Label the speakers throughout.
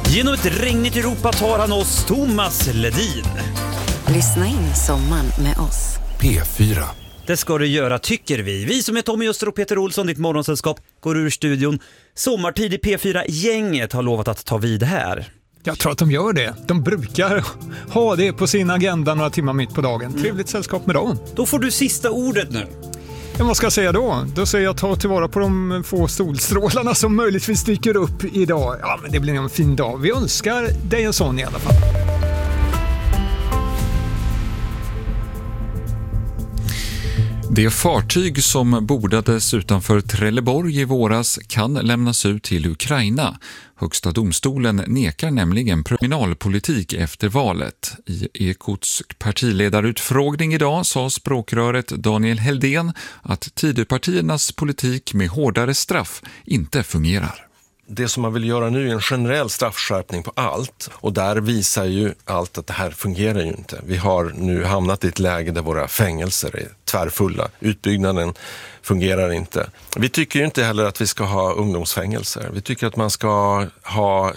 Speaker 1: Genom ett regnigt Europa tar han oss, Thomas Ledin.
Speaker 2: Lyssna in sommaren med oss.
Speaker 3: P4.
Speaker 1: Det ska du göra, tycker vi. Vi som är Tommy Öster och Peter Olsson, ditt morgonsällskap, går ur studion. Sommartid i P4-gänget har lovat att ta vid här.
Speaker 4: Jag tror att de gör det. De brukar ha det på sin agenda några timmar mitt på dagen. Trevligt sällskap med dem.
Speaker 1: Då får du sista ordet nu.
Speaker 4: Ja, vad ska jag säga då? Då säger jag ta tillvara på de få solstrålarna som möjligtvis dyker upp idag. Ja, men det blir en fin dag. Vi önskar dig en sån i alla fall.
Speaker 5: Det fartyg som bordades utanför Trelleborg i våras kan lämnas ut till Ukraina. Högsta domstolen nekar nämligen kriminalpolitik efter valet. I Ekots partiledarutfrågning idag sa språkröret Daniel Heldén att Tidöpartiernas politik med hårdare straff inte fungerar.
Speaker 6: Det som man vill göra nu är en generell straffskärpning på allt, och där visar ju allt att det här fungerar ju inte. Vi har nu hamnat i ett läge där våra fängelser är tvärfulla. Utbyggnaden fungerar inte. Vi tycker ju inte heller att vi ska ha ungdomsfängelser. Vi tycker att man ska ha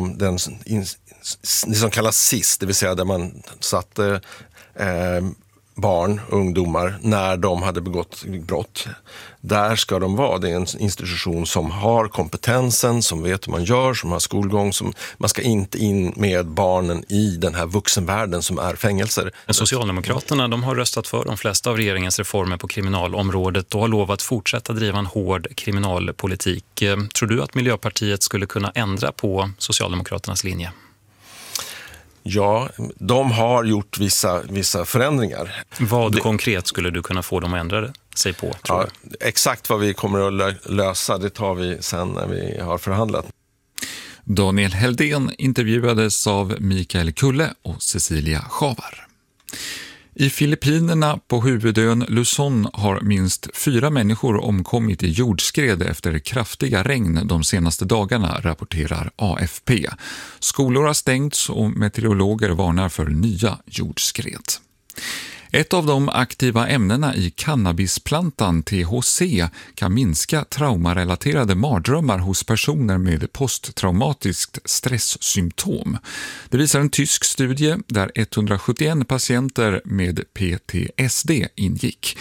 Speaker 6: det som kallas SIS, det vill säga där man satte barn, ungdomar, när de hade begått brott. Där ska de vara. Det är en institution som har kompetensen, som vet hur man gör, som har skolgång. Man ska inte in med barnen i den här vuxenvärlden som är fängelser.
Speaker 7: Socialdemokraterna, de har röstat för de flesta av regeringens reformer på kriminalområdet och har lovat fortsätta driva en hård kriminalpolitik. Tror du att Miljöpartiet skulle kunna ändra på Socialdemokraternas linje?
Speaker 6: Ja, de har gjort vissa förändringar.
Speaker 7: Vad konkret skulle du kunna få dem att ändra sig på? Tror du?
Speaker 6: Exakt vad vi kommer att lösa, det tar vi sen när vi har förhandlat.
Speaker 5: Daniel Heldén intervjuades av Mikael Kulle och Cecilia Schavar. I Filippinerna på huvudön Luzon har minst 4 människor omkommit i jordskred efter kraftiga regn de senaste dagarna, rapporterar AFP. Skolor har stängts och meteorologer varnar för nya jordskred. Ett av de aktiva ämnena i cannabisplantan THC kan minska traumarelaterade mardrömmar hos personer med posttraumatiskt stresssymptom. Det visar en tysk studie där 171 patienter med PTSD ingick.